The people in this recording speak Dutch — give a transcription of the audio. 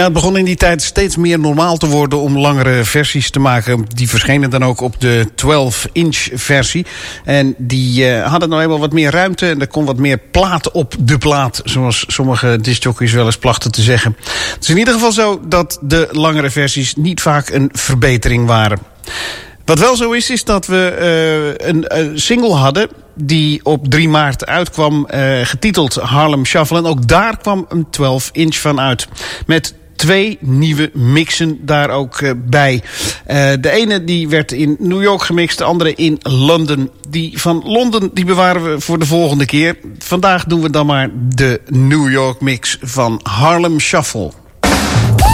het begon in die tijd steeds meer normaal te worden om langere versies te maken. Die verschenen dan ook op de 12-inch versie. En die hadden nou eenmaal wat meer ruimte en er kon wat meer plaat op de plaat, zoals sommige discjockeys wel eens plachten te zeggen. Het is in ieder geval zo dat de langere versies niet vaak een verbetering waren. Wat wel zo is dat we een single hadden die op 3 maart uitkwam, getiteld Harlem Shuffle. En ook daar kwam een 12-inch van uit. Met 2 nieuwe mixen daar ook bij. De ene die werd in New York gemixt, de andere in Londen. Die van Londen die bewaren we voor de volgende keer. Vandaag doen we dan maar de New York mix van Harlem Shuffle.